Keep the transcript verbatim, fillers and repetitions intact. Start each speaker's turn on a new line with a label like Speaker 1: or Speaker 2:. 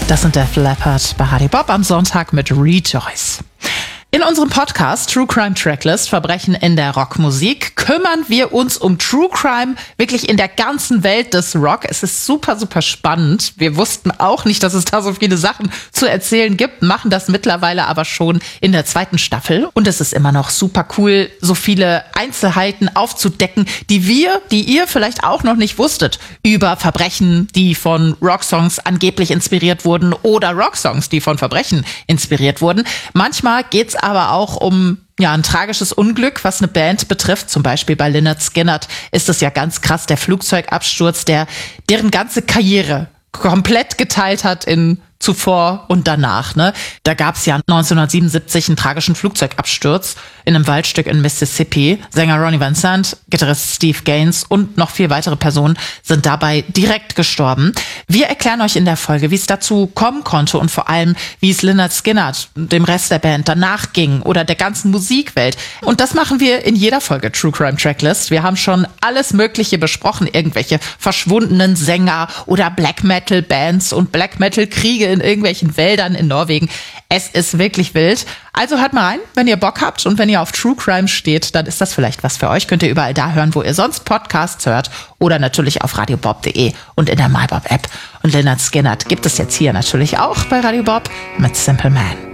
Speaker 1: Das sind Def Leppard bei Radio Bob am Sonntag mit Rejoice. In unserem Podcast True Crime Tracklist Verbrechen in der Rockmusik kümmern wir uns um True Crime wirklich in der ganzen Welt des Rock. Es ist super, super spannend. Wir wussten auch nicht, dass es da so viele Sachen zu erzählen gibt, machen das mittlerweile aber schon in der zweiten Staffel. Und es ist immer noch super cool, so viele Einzelheiten aufzudecken, die wir, die ihr vielleicht auch noch nicht wusstet, über Verbrechen, die von Rocksongs angeblich inspiriert wurden oder Rocksongs, die von Verbrechen inspiriert wurden. Manchmal geht's aber auch um ja ein tragisches Unglück, was eine Band betrifft. Zum Beispiel bei Lynyrd Skynyrd ist es ja ganz krass, der Flugzeugabsturz, der deren ganze Karriere komplett geteilt hat in zuvor und danach. Ne? Da gab es ja neunzehnhundertsiebenundsiebzig einen tragischen Flugzeugabsturz in einem Waldstück in Mississippi. Sänger Ronnie Van Zant, Gitarrist Steve Gaines und noch vier weitere Personen sind dabei direkt gestorben. Wir erklären euch in der Folge, wie es dazu kommen konnte und vor allem, wie es Lynyrd Skynyrd, dem Rest der Band, danach ging oder der ganzen Musikwelt. Und das machen wir in jeder Folge True Crime Tracklist. Wir haben schon alles Mögliche besprochen, irgendwelche verschwundenen Sänger oder Black Metal Bands und Black Metal Kriege in irgendwelchen Wäldern in Norwegen. Es ist wirklich wild. Also hört mal rein, wenn ihr Bock habt und wenn ihr auf True Crime steht, dann ist das vielleicht was für euch. Könnt ihr überall da hören, wo ihr sonst Podcasts hört oder natürlich auf radio bob punkt de und in der MyBob App. Und Lynyrd Skynyrd gibt es jetzt hier natürlich auch bei Radio Bob mit Simple Man.